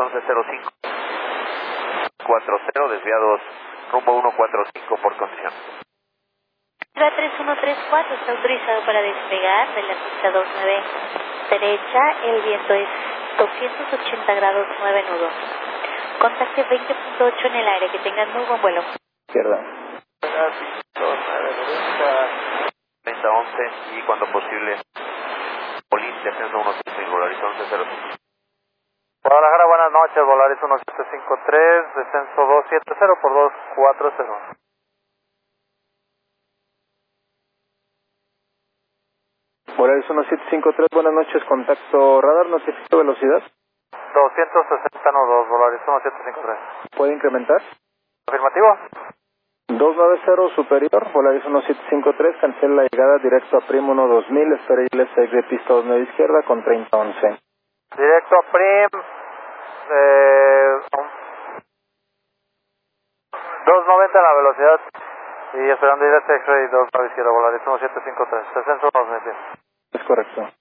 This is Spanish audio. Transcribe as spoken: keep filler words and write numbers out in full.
once cero cinco cuatro cero, desviados rumbo uno cuatro cinco por condición. tres uno tres cuatro está autorizado para despegar de la pista dos nueve derecha, el viento es doscientos ochenta grados nueve nudos. Contacte veinte punto ocho en el aire, que tengan muy buen vuelo. Izquierda. dos nueve derecha, treinta once y cuando posible, Polín, descenso uno siete cinco, Volaris once cero cinco. Guadalajara, buenas noches, Volaris uno siete cinco tres, descenso dos siete cero por dos cuatro cero. Volaris uno siete cinco tres, buenas noches, contacto radar, notifico velocidad. doscientos sesenta nudos, Volaris uno siete cinco tres. ¿Puede incrementar? Afirmativo. dos noventa superior, Volaris uno siete cinco tres, cancela la llegada directo a Prim uno dos mil, espera I L S de pista dos nueve izquierda con treinta once. Directo a Prim, eh, dos noventa la velocidad y esperando I L S X-Ray dos nueve izquierda, Volaris uno siete cinco tres, descenso dos nueve. Es correcto.